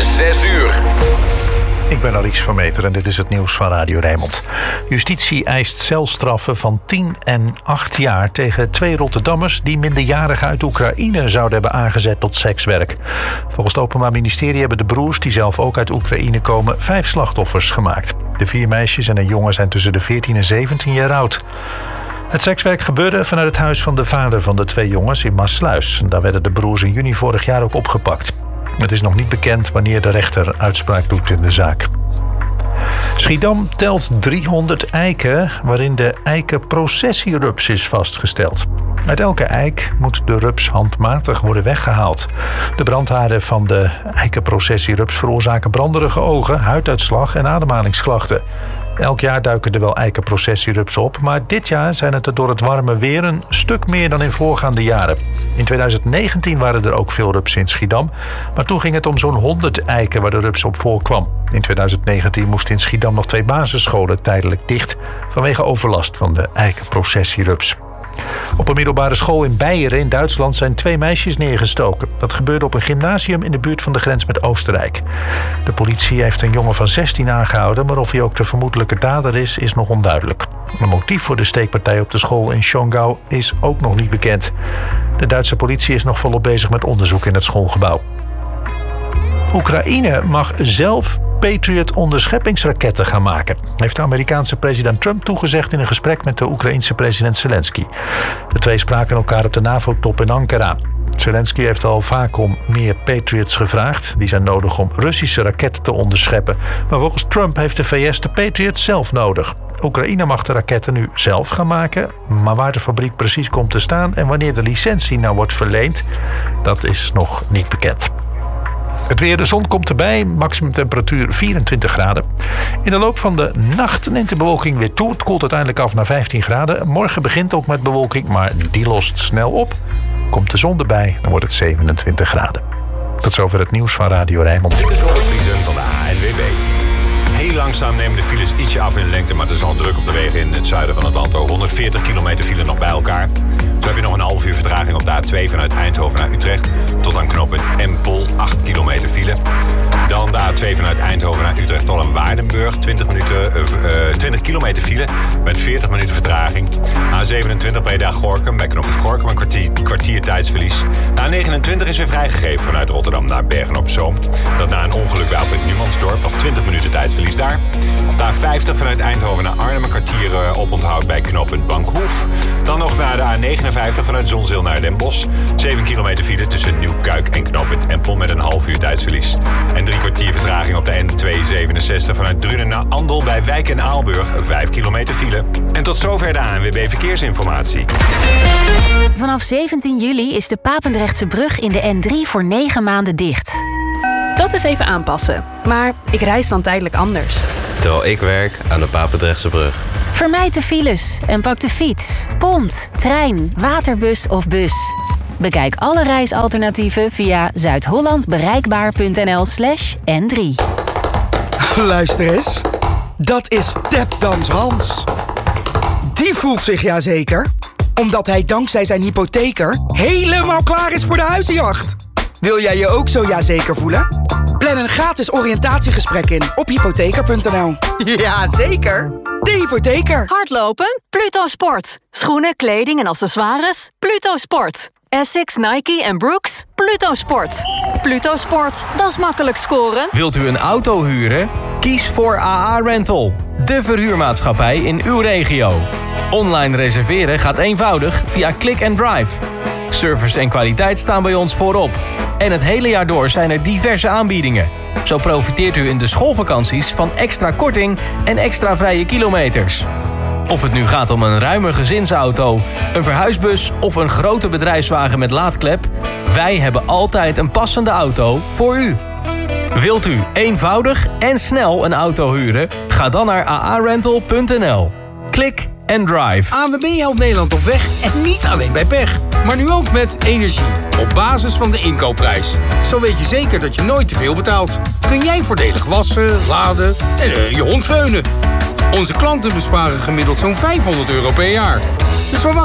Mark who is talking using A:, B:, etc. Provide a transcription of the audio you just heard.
A: 6 uur.
B: Ik ben Alice van Meter en dit is het nieuws van Radio Rijnmond. Justitie eist celstraffen van 10 en 8 jaar tegen 2 Rotterdammers die minderjarigen uit Oekraïne zouden hebben aangezet tot sekswerk. Volgens het Openbaar Ministerie hebben de broers, die zelf ook uit Oekraïne komen, 5 slachtoffers gemaakt. De 4 meisjes en een jongen zijn tussen de 14 en 17 jaar oud. Het sekswerk gebeurde vanuit het huis van de vader van de 2 jongens in Maassluis. Daar werden de broers in juni vorig jaar ook opgepakt. Het is nog niet bekend wanneer de rechter uitspraak doet in de zaak. Schiedam telt 300 eiken waarin de eikenprocessierups is vastgesteld. Uit elke eik moet de rups handmatig worden weggehaald. De brandharen van de eikenprocessierups veroorzaken branderige ogen, huiduitslag en ademhalingsklachten. Elk jaar duiken er wel eikenprocessierups op, maar dit jaar zijn het er door het warme weer een stuk meer dan in voorgaande jaren. In 2019 waren er ook veel rupsen in Schiedam, maar toen ging het om zo'n 100 eiken waar de rups op voorkwam. In 2019 moesten in Schiedam nog 2 basisscholen tijdelijk dicht vanwege overlast van de eikenprocessierups. Op een middelbare school in Beieren in Duitsland zijn 2 meisjes neergestoken. Dat gebeurde op een gymnasium in de buurt van de grens met Oostenrijk. De politie heeft een jongen van 16 aangehouden, maar of hij ook de vermoedelijke dader is nog onduidelijk. Een motief voor de steekpartij op de school in Schongau is ook nog niet bekend. De Duitse politie is nog volop bezig met onderzoek in het schoolgebouw. Oekraïne mag zelf Patriot-onderscheppingsraketten gaan maken, heeft de Amerikaanse president Trump toegezegd in een gesprek met de Oekraïense president Zelensky. De 2 spraken elkaar op de NAVO-top in Ankara. Zelensky heeft al vaak om meer Patriots gevraagd. Die zijn nodig om Russische raketten te onderscheppen. Maar volgens Trump heeft de VS de Patriots zelf nodig. Oekraïne mag de raketten nu zelf gaan maken, maar waar de fabriek precies komt te staan en wanneer de licentie nou wordt verleend, dat is nog niet bekend. Het weer, de zon komt erbij, maximumtemperatuur 24 graden. In de loop van de nacht neemt de bewolking weer toe. Het koelt uiteindelijk af naar 15 graden. Morgen begint ook met bewolking, maar die lost snel op. Komt de zon erbij, dan wordt het 27 graden. Tot zover het nieuws van Radio Rijnmond.
C: Dit is Robert Vriesen van de ANWB. Heel langzaam nemen de files ietsje af in lengte, maar het is al druk op de wegen in het zuiden van het land. 140 kilometer file nog bij elkaar. Zo heb je nog een half uur vertraging op de A2 vanuit Eindhoven naar Utrecht. Tot aan knooppunt Empel, 8 kilometer file. Dan de A2 vanuit Eindhoven naar Utrecht tot aan Waardenburg. 20 kilometer file met 40 minuten vertraging. A27 Breda-Gorinchem bij knooppunt Gorinchem een kwartier tijdsverlies. De A29 is weer vrijgegeven vanuit Rotterdam naar Bergen-op-Zoom. Dat na een ongeluk bij Alfred Numansdorp nog 20 minuten tijdsverlies daar. De A50 vanuit Eindhoven naar Arnhem een kwartier oponthoud bij knooppunt Bankhoef. Dan nog naar de A59 vanuit Zonzeel naar Den Bosch. 7 kilometer file tussen Nieuwkuik en knooppunt Empel met een half uur tijdsverlies. En 3 kwartier vertraging op de N267 vanuit Drunen naar Andel bij Wijk en Aalburg. 5 kilometer file. En tot zover de ANWB Verkeersinformatie.
D: Vanaf 17 juli is de Papendrechtse brug in de N3 voor 9 maanden dicht.
E: Dat is even aanpassen. Maar ik reis dan tijdelijk anders.
F: Terwijl ik werk aan de Papendrechtse brug.
D: Vermijd de files en pak de fiets, pont, trein, waterbus of bus. Bekijk alle reisalternatieven via zuidhollandbereikbaar.nl/N3.
G: Luister eens. Dat is Tapdans Hans. Die voelt zich ja zeker, omdat hij dankzij zijn hypotheker helemaal klaar is voor de huizenjacht. Wil jij je ook zo ja zeker voelen? Plan een gratis oriëntatiegesprek in op hypotheker.nl. Ja, zeker. De hypotheker.
H: Hardlopen? Pluto Sport. Schoenen, kleding en accessoires? Pluto Sport. Essex, Nike en Brooks? Pluto Sport. Pluto Sport, dat is makkelijk scoren.
I: Wilt u een auto huren? Kies voor AA Rental, de verhuurmaatschappij in uw regio. Online reserveren gaat eenvoudig via Click and Drive. Service en kwaliteit staan bij ons voorop. En het hele jaar door zijn er diverse aanbiedingen. Zo profiteert u in de schoolvakanties van extra korting en extra vrije kilometers. Of het nu gaat om een ruime gezinsauto, een verhuisbus of een grote bedrijfswagen met laadklep, wij hebben altijd een passende auto voor u. Wilt u eenvoudig en snel een auto huren? Ga dan naar aarental.nl. Klik en drive.
J: ANWB helpt Nederland op weg en niet alleen bij pech. Maar nu ook met energie. Op basis van de inkoopprijs. Zo weet je zeker dat je nooit te veel betaalt. Kun jij voordelig wassen, laden en je hond veunen. Onze klanten besparen gemiddeld zo'n €500 per jaar. Dus waar wacht